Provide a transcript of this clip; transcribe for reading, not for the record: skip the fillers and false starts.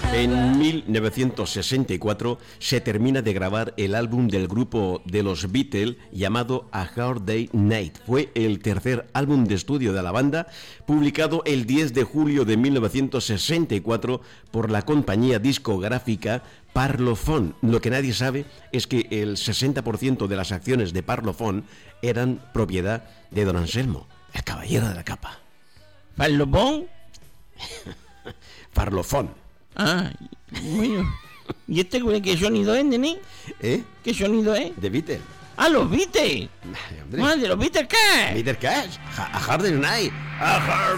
En 1964 se termina de grabar el álbum del grupo de los Beatles llamado A Hard Day's Night. Fue el tercer álbum de estudio de la banda, publicado el 10 de julio de 1964 por la compañía discográfica Parlophone. Lo que nadie sabe es que el 60% de las acciones de Parlophone eran propiedad de don Anselmo, el caballero de la capa. ¿Parlophone? Parlophone. Ah, bueno. ¿Y este qué sonido es, nene? ¿Qué sonido es? De Beatles. ¡Ah, los Beatles! Hombre. ¡Ah, de los Beatles qué! Beatles Cash. A Hard Day's Night. A Hard